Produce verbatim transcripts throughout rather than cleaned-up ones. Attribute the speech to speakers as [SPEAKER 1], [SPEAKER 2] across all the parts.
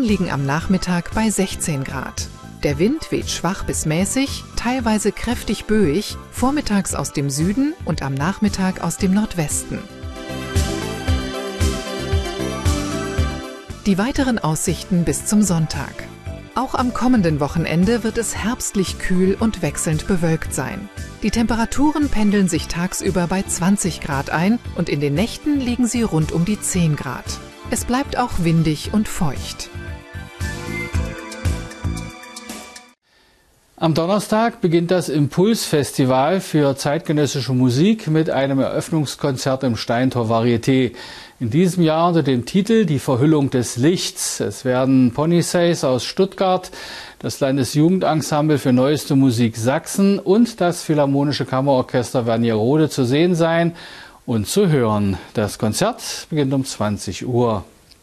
[SPEAKER 1] liegen am Nachmittag bei sechzehn Grad. Der Wind weht schwach bis mäßig, teilweise kräftig böig, vormittags aus dem Süden und am Nachmittag aus dem Nordwesten. Die weiteren Aussichten bis zum Sonntag. Auch am kommenden Wochenende wird es herbstlich kühl und wechselnd bewölkt sein. Die Temperaturen pendeln sich tagsüber bei zwanzig Grad ein und in den Nächten liegen sie rund um die zehn Grad. Es bleibt auch windig und feucht.
[SPEAKER 2] Am Donnerstag beginnt das Impulsfestival für zeitgenössische Musik mit einem Eröffnungskonzert im Steintor Varieté. In diesem Jahr unter dem Titel Die Verhüllung des Lichts. Es werden Ponysays aus Stuttgart, das Landesjugendensemble für Neueste Musik Sachsen und das Philharmonische Kammerorchester Wernigerode zu sehen sein und zu hören. Das Konzert beginnt um zwanzig Uhr.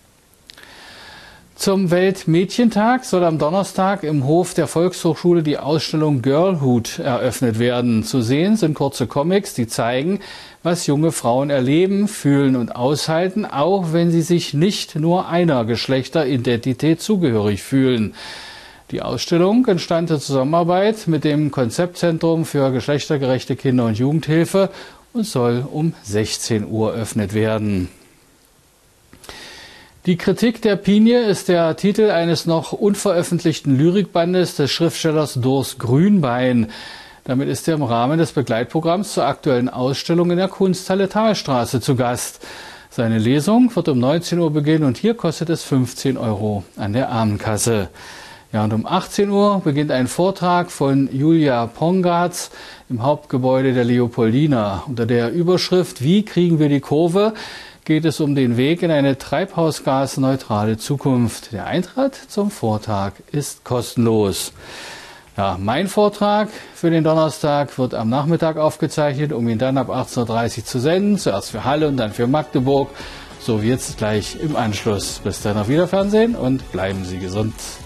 [SPEAKER 2] Zum Weltmädchentag soll am Donnerstag im Hof der Volkshochschule die Ausstellung Girlhood eröffnet werden. Zu sehen sind kurze Comics, die zeigen, was junge Frauen erleben, fühlen und aushalten, auch wenn sie sich nicht nur einer Geschlechteridentität zugehörig fühlen. Die Ausstellung entstand in Zusammenarbeit mit dem Konzeptzentrum für geschlechtergerechte Kinder- und Jugendhilfe und soll um sechzehn Uhr eröffnet werden. Die Kritik der Pinie ist der Titel eines noch unveröffentlichten Lyrikbandes des Schriftstellers Durs Grünbein. Damit ist er im Rahmen des Begleitprogramms zur aktuellen Ausstellung in der Kunsthalle Thalstraße zu Gast. Seine Lesung wird um neunzehn Uhr beginnen und hier kostet es fünfzehn Euro an der Abendkasse. Ja, und um achtzehn Uhr beginnt ein Vortrag von Julia Pongatz im Hauptgebäude der Leopoldina. Unter der Überschrift "Wie kriegen wir die Kurve?" geht es um den Weg in eine treibhausgasneutrale Zukunft. Der Eintritt zum Vortrag ist kostenlos. Ja, mein Vortrag für den Donnerstag wird am Nachmittag aufgezeichnet, um ihn dann ab achtzehn Uhr dreißig zu senden. Zuerst für Halle und dann für Magdeburg. So wie jetzt gleich im Anschluss. Bis dann, auf Wiederfernsehen und bleiben Sie gesund.